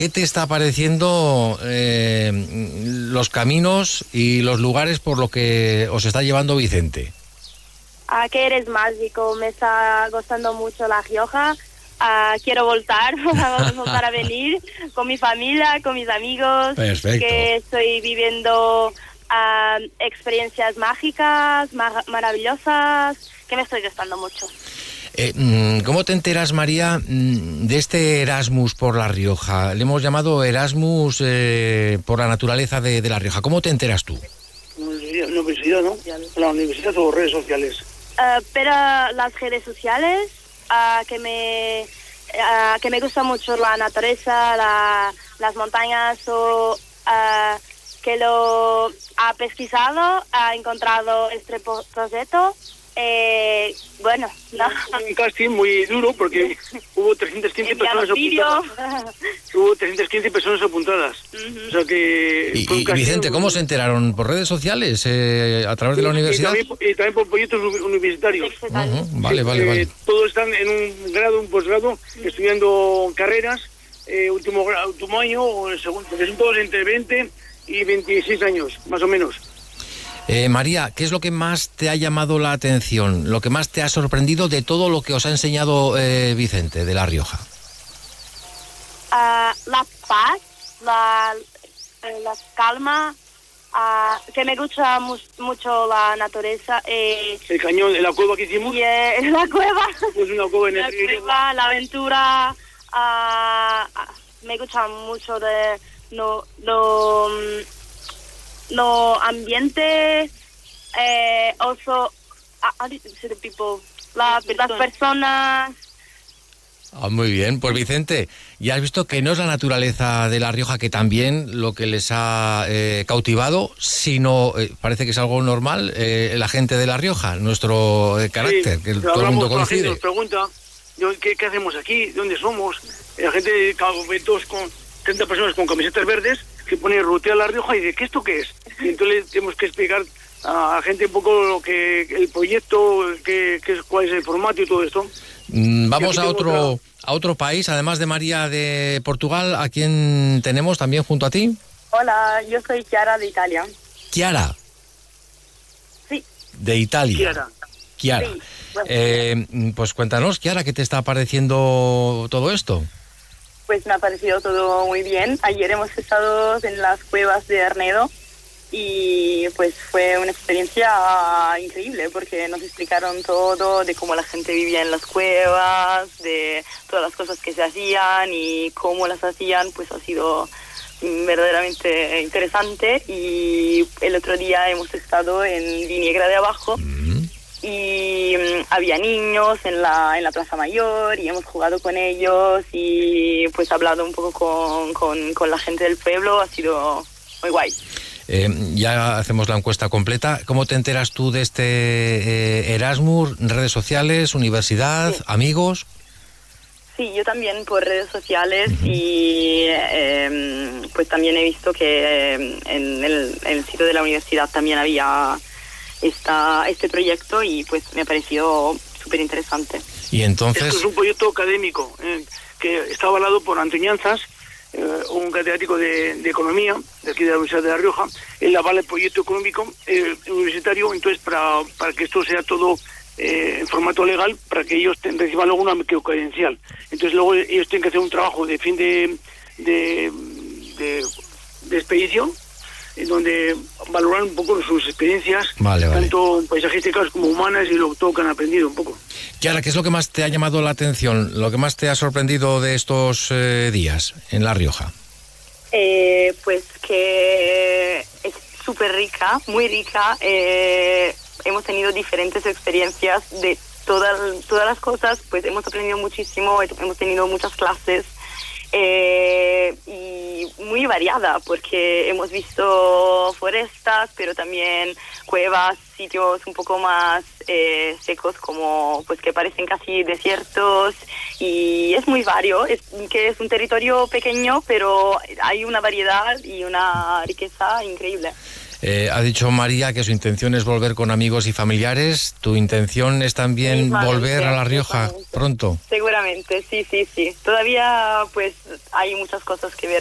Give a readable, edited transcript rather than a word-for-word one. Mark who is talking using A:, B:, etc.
A: ¿Qué te está pareciendo los caminos y los lugares por lo que os está llevando Vicente?
B: Que eres mágico, me está gustando mucho La Rioja. Quiero voltar a venir con mi familia, con mis amigos.
A: Perfecto.
B: Que estoy viviendo experiencias mágicas, maravillosas, que me estoy gustando mucho.
A: ¿Cómo te enteras, María, de este Erasmus por La Rioja? Le hemos llamado Erasmus por la naturaleza de La Rioja. ¿Cómo te enteras tú?
C: Universidad, ¿no? La universidad o redes sociales.
B: Pero las redes sociales, que me gusta mucho la naturaleza, las montañas, o que lo ha pesquisado, ha encontrado este proyecto. Bueno, ¿no?
C: Un casting muy duro porque hubo 315 personas apuntadas. Hubo 315 personas apuntadas. O sea que
A: y Vicente, ¿cómo se enteraron? ¿Por redes sociales? ¿A través de la universidad?
C: Y también por proyectos universitarios.
A: Vale.
C: Todos están en un grado, un posgrado, estudiando carreras, último año o el segundo, porque son todos entre 20 y 26 años, más o menos.
A: María, ¿qué es lo que más te ha llamado la atención? ¿Lo que más te ha sorprendido de todo lo que os ha enseñado Vicente de La Rioja?
B: La paz, la calma, que me gusta mucho la naturaleza.
C: El cañón, la cueva que hicimos.
B: La cueva.
C: Es una cueva en el río.
B: La aventura. Me gusta mucho de lo ambiente, also, the people, las personas.
A: Muy bien, pues Vicente, ya has visto que no es la naturaleza de La Rioja que también lo que les ha cautivado, sino parece que es algo normal, la gente de La Rioja, nuestro carácter, que todo el mundo coincide.
C: La gente nos pregunta, ¿qué hacemos aquí? ¿Dónde somos? La gente, todos con 30 personas con camisetas verdes, que pone Rutea La Rioja y dice, ¿esto qué es? Y entonces tenemos que explicar a la gente un poco lo que el proyecto, cuál es el formato y todo esto.
A: Vamos a otro país, además de María de Portugal, ¿a quién tenemos también junto a ti?
B: Hola, yo soy Chiara de Italia.
A: ¿Chiara?
B: Sí.
A: De Italia. Chiara.
B: Sí, bueno.
A: Pues cuéntanos, Chiara, ¿qué te está pareciendo todo esto?
D: Pues me ha parecido todo muy bien. Ayer hemos estado en las cuevas de Arnedo y pues fue una experiencia increíble porque nos explicaron todo de cómo la gente vivía en las cuevas, de todas las cosas que se hacían y cómo las hacían. Pues ha sido verdaderamente interesante. Y el otro día hemos estado en Viniegra de Abajo y había niños en la Plaza Mayor y hemos jugado con ellos y pues hablado un poco con la gente del pueblo. Ha sido muy guay.
A: Ya hacemos la encuesta completa. ¿Cómo te enteras tú de este Erasmus? ¿Redes sociales, universidad, amigos?
D: Sí, yo también por redes sociales y pues también he visto que en el sitio de la universidad también había este proyecto y pues me ha parecido súper interesante.
A: Y entonces...
C: Esto es un proyecto académico que está avalado por Antoñanzas, un catedrático de economía de aquí de la Universidad de La Rioja. Él avala el proyecto económico universitario, entonces para que esto sea todo en formato legal, para que ellos reciban luego una microcredencial. Entonces luego ellos tienen que hacer un trabajo de fin de expedición, en donde valoran un poco sus experiencias, tanto paisajísticas como humanas, y todo que han aprendido un poco.
A: Chiara, ¿qué es lo que más te ha llamado la atención, lo que más te ha sorprendido de estos días en La Rioja?
D: Pues que es súper rica, muy rica. Hemos tenido diferentes experiencias de todas las cosas, pues hemos aprendido muchísimo, hemos tenido muchas clases. Y muy variada porque hemos visto forestas, pero también cuevas, sitios un poco más secos, como pues que parecen casi desiertos, y es muy vario, es un territorio pequeño, pero hay una variedad y una riqueza increíble.
A: Ha dicho María que su intención es volver con amigos y familiares. ¿Tu intención es también volver a La Rioja pronto?
D: Seguramente, sí. Todavía pues hay muchas cosas que ver